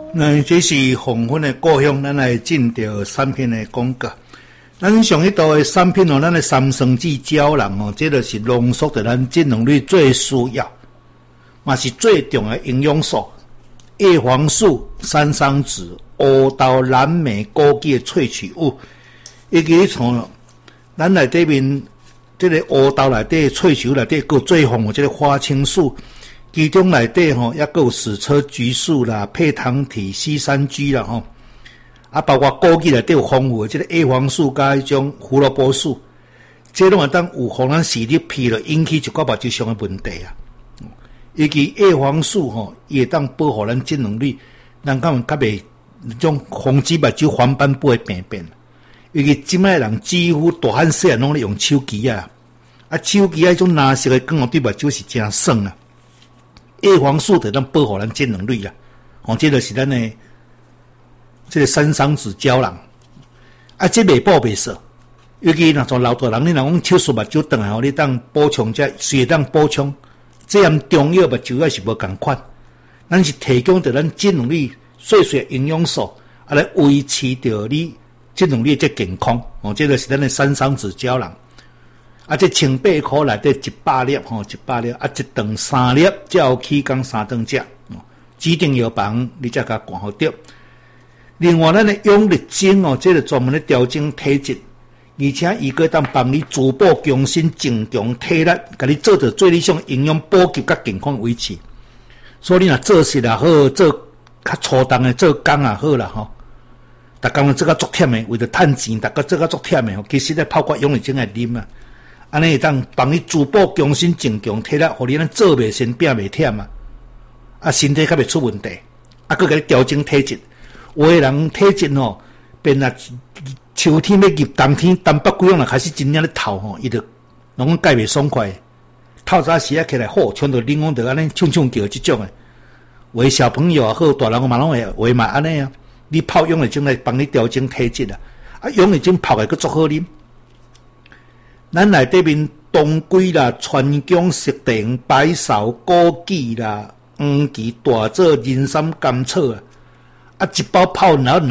这是黄昏的故乡，咱来进到产品的广告。咱上一道的产品咱的三生子胶囊这就是浓缩在咱智能率最需要，嘛是最重要的营养素。叶黄素、山桑子、乌豆、蓝莓、枸杞的萃取物，以及从咱内底面这个乌豆内底萃取物内底，有最丰富这个花青素。其中内底也还有矢车菊素啦、配糖体、C3G 啦包括枸杞内底有丰富的这个叶黄素加迄种胡萝卜素，这拢会当有互咱视力疲劳引起一寡目睭上的问题啊。以及叶黄素伊会当保护咱智能力，咱较袂种防止目睭黄斑部的病变。尤其即摆人几乎大汉细汉拢咧用手机啊，手机迄种蓝色的光对目睭是真爽啊。叶黄素就当保护咱智能力啦，这就是咱的这个山桑子胶囊这袂补袂少。尤其那种老大人，你若讲手术目睭断来你当补充这，随当补充。这样中药目睭也是无共款，咱是提供着咱智能力细细营养素，来维持着你智能力这健康。这就是咱的山桑子胶囊。这1,800块内底100粒100粒一顿3粒，才有起工3顿食。指定药房你才甲管好掉。另外，咱的养力精这个专门咧调整体质，而且伊个当帮你逐步更新增强体力，甲你做到最理想营养补给甲健康维持。所以你若做事也好，做较粗重的做工也好啦逐工做甲足忝的，为着趁钱，逐个做甲足忝的其实咧泡过养力精来啉啊。安尼会当帮你逐步更新增强体力，互你咱做袂先拼袂忝身体较袂出问题，佮甲你调整体质。有的人体质变啊，秋天要入冬天，东北季节开始真正咧透伊就拢解袂爽快。透早时起来好，像着冷风着安尼唱唱叫即种的。有的小朋友也好，大人嘛拢会嘛安尼啊。你泡养力精来帮你调整体质养力精泡个佫足好啉。咱内底面当归啦、川芎、石茶、白芍、枸杞啦、黄芪、大枣、人参、甘草一包泡然后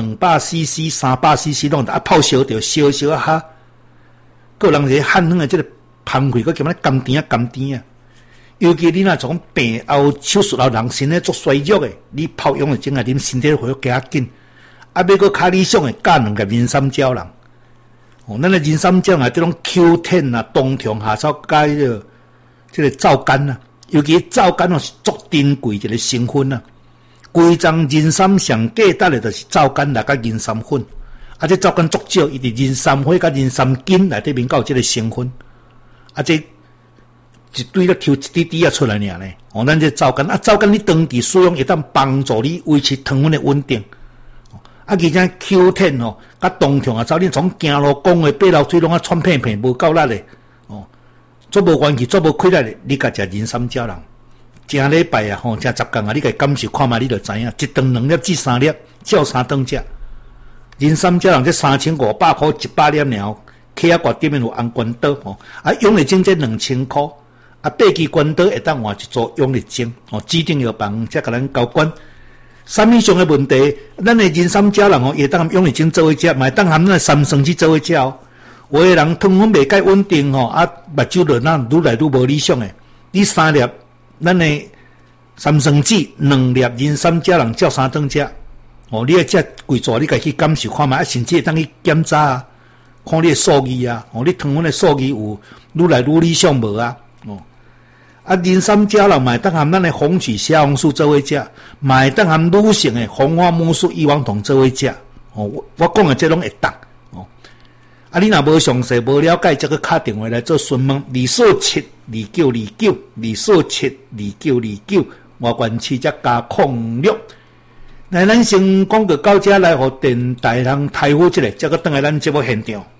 200cc、300cc 拢泡烧着烧哈。个人是汉方的这个芳气，佮叫咩甘甜。尤其你若种病后手术后人身体做衰弱的，你泡养力精来啉，身体会加紧。要佮较理想的，加2个人参胶囊。咱的人参胶囊这种 Q10 啊、冬虫夏草加这个皂苷尤其皂苷是足珍贵一个成分规张人参上价值的就是皂苷来加人参粉，这皂苷足少，伊伫人参花加人参根内底面有这个成分，这一堆咧抽一滴滴出来尔呢。咱这皂苷皂苷你长期使用会当帮助你维持糖分的稳定。而且 Q10 甲冬虫夏草，你从行路讲的爬楼梯拢喘片片，无够力的做无关系，做无亏力的，你甲食人参胶囊，正礼拜正10天你甲感受看卖，你就知影，一顿2粒至3粒，照3顿食。人参胶囊这3500块100粒尔，K 啊挂顶面有红关岛养力精这2000块8支关岛会当换一组养力精指定药房才甲咱交管。三面上的问题，咱的人参胶囊也当用力精做伙食，嘛当含咱的三生子做伙食有的人糖分袂介稳定目睭就那愈来愈无理想的。你3粒咱的三生子，2粒人参胶囊照3顿食你要食规组，你家去感受看卖甚至会当去检查看你的数据你糖分的数据有愈来愈理想无人参胶囊嘛，当含咱的红曲虾红素做伙食，嘛当含女性的红花木素异黄酮做伙食我讲的这拢会当你若无详细无了解，则去打电话来做询问，2472929，2472929，外关市则加06。来，咱先广告到这来，互电台人台呼一下，则去转来咱节目现场。